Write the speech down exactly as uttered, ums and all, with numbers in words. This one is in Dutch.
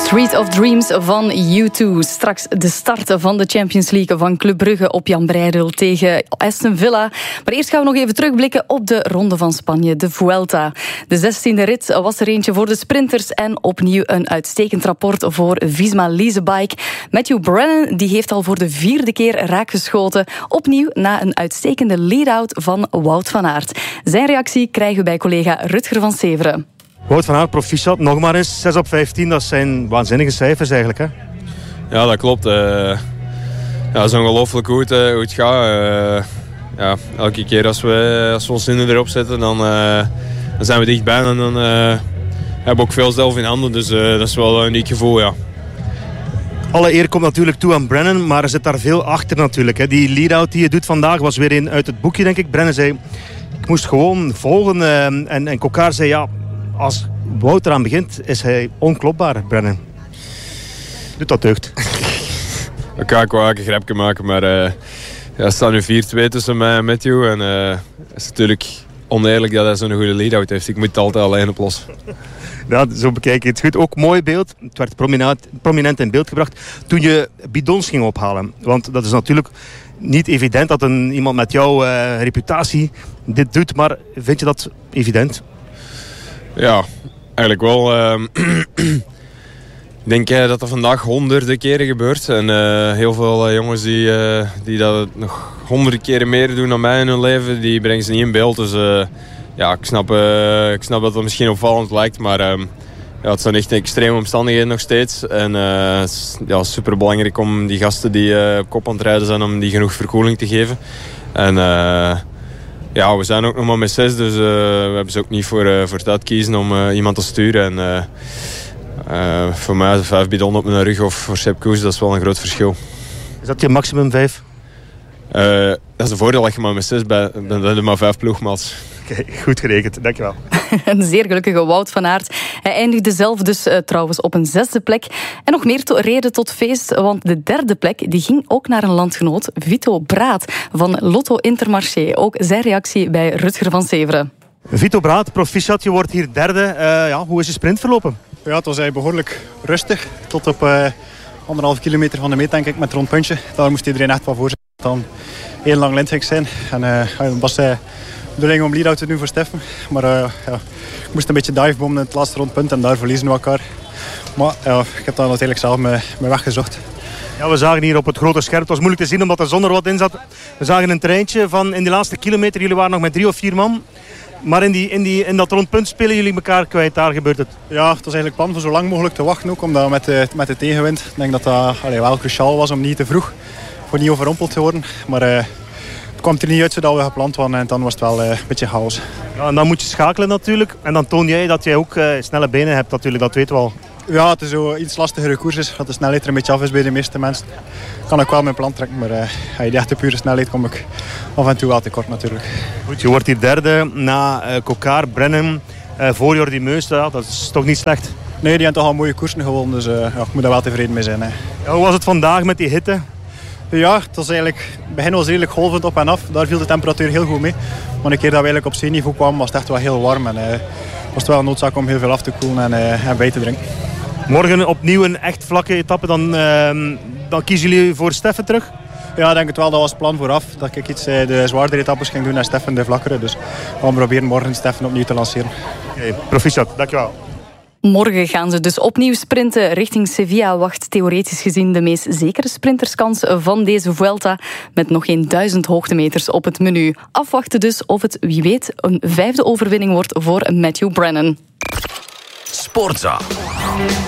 Street of Dreams van U twee. Straks de start van de Champions League van Club Brugge op Jan Breydel tegen Aston Villa. Maar eerst gaan we nog even terugblikken op de Ronde van Spanje, de Vuelta. De zestiende rit was er eentje voor de sprinters en opnieuw een uitstekend rapport voor Visma Leasebike. Matthew Brennan die heeft al voor de vierde keer raakgeschoten. Opnieuw na een uitstekende lead-out van Wout van Aert. Zijn reactie krijgen we bij collega Rutger van Severen. Wout van Aert, proficiat, nog maar eens. zes op vijftien, dat zijn waanzinnige cijfers eigenlijk, hè? Ja, dat klopt. Uh, ja, dat is ongelooflijk hoe het, uh, hoe het gaat. Uh, ja, elke keer als we, als we ons zinnen erop zetten, dan, uh, dan zijn we dichtbij. En dan uh, hebben we ook veel zelf in handen. Dus uh, dat is wel een uniek gevoel, ja. Alle eer komt natuurlijk toe aan Brennan, maar er zit daar veel achter natuurlijk. Hè. Die lead-out die je doet vandaag was weer een uit het boekje, denk ik. Brennan zei, ik moest gewoon volgen. Uh, en, en Coquard zei, ja... Als Wout eraan begint, is hij onklopbaar, Brennan. Doet dat deugd. Dan kan ik wel een grapje maken, maar uh, ja, er staat nu vier twee tussen mij en Matthew. En uh, het is natuurlijk oneerlijk dat hij zo'n goede lead-out heeft. Ik moet het altijd alleen oplossen. Ja, zo bekijk je het goed. Ook mooi beeld. Het werd prominent, prominent in beeld gebracht toen je bidons ging ophalen. Want dat is natuurlijk niet evident dat een, iemand met jouw uh, reputatie dit doet. Maar vind je dat evident? Ja, eigenlijk wel. Uh, ik denk uh, dat dat vandaag honderden keren gebeurt. En uh, heel veel uh, jongens die, uh, die dat nog honderden keren meer doen dan mij in hun leven, die brengen ze niet in beeld. Dus uh, ja, ik snap, uh, ik snap dat het misschien opvallend lijkt, maar uh, ja, het zijn echt extreme omstandigheden nog steeds. En uh, het is ja, super belangrijk om die gasten die uh, op kop aan het rijden zijn, om die genoeg verkoeling te geven. En... Uh, Ja, we zijn ook nog maar met zes, dus uh, we hebben ze ook niet voor, uh, voor het uitkiezen om uh, iemand te sturen. En, uh, uh, voor mij vijf bidon op mijn rug of voor Sepp Kuss, dat is wel een groot verschil. Is dat je maximum vijf? Uh, dat is een voordeel dat je maar met zes bent, dan heb je maar vijf ploegmaats. Oké, okay, goed gerekend, dankjewel. Een zeer gelukkige Wout van Aert. Hij eindigde zelf dus uh, trouwens op een zesde plek. En nog meer to- reden tot feest, want de derde plek die ging ook naar een landgenoot, Vito Braat van Lotto Intermarché. Ook zijn reactie bij Rutger van Severen. Vito Braat, proficiat, je wordt hier derde. Uh, ja, hoe is je sprint verlopen? Ja, het was eigenlijk behoorlijk rustig. Tot op uh, anderhalf kilometer van de meet, denk ik, met het rondpuntje. Daar moest iedereen echt van voor zijn. Dan heel lang lintgek zijn. En uh, het was uh, de bedoeling om lead-out te doen voor Steffen. Maar uh, ja, ik moest een beetje divebommen in het laatste rondpunt en daar verliezen we elkaar. Maar ja, ik heb daar natuurlijk zelf mijn weg gezocht. Ja, we zagen hier op het grote scherm, het was moeilijk te zien omdat de zon er wat in zat. We zagen een treintje van in die laatste kilometer, jullie waren nog met drie of vier man. Maar in, die, in, die, in dat rondpunt spelen jullie elkaar kwijt, daar gebeurt het. Ja, het was eigenlijk plan voor zo lang mogelijk te wachten ook, omdat met de, met de tegenwind, ik denk dat dat allee, wel cruciaal was om niet te vroeg, voor niet overrompeld te worden. Maar uh, het kwam er niet uit zodat we gepland waren en dan was het wel uh, een beetje chaos. Ja, en dan moet je schakelen natuurlijk en dan toon jij dat jij ook uh, snelle benen hebt natuurlijk, dat weten we al. Ja, het is zo iets lastigere koers is, dat de snelheid er een beetje af is bij de meeste mensen. Kan ik wel mijn plan trekken, maar uh, die echte pure snelheid kom ik af en toe wel tekort natuurlijk. Goed, je wordt hier derde na uh, Coquard, Brennan, uh, voor Jordi Meus, ja, dat is toch niet slecht? Nee, die hebben toch al mooie koersen gewonnen, dus uh, ja, ik moet daar wel tevreden mee zijn. Hè. Ja, hoe was het vandaag met die hitte? Ja, het was eigenlijk, het begin was redelijk golvend op en af, daar viel de temperatuur heel goed mee. Maar een keer dat we eigenlijk op zeeniveau kwamen was het echt wel heel warm en uh, was het wel een noodzaak om heel veel af te koelen en, uh, en bij te drinken. Morgen opnieuw een echt vlakke etappe, dan, uh, dan kiezen jullie voor Steffen terug? Ja, ik denk het wel. Dat was het plan vooraf. Dat ik iets uh, de zwaardere etappes ging doen en Steffen de vlakkere. Dus we gaan proberen morgen Steffen opnieuw te lanceren. Okay, proficiat, dankjewel. Morgen gaan ze dus opnieuw sprinten. Richting Sevilla wacht theoretisch gezien de meest zekere sprinterskans van deze Vuelta. Met nog geen duizend hoogtemeters op het menu. Afwachten dus of het, wie weet, een vijfde overwinning wordt voor Matthew Brennan. Sportza.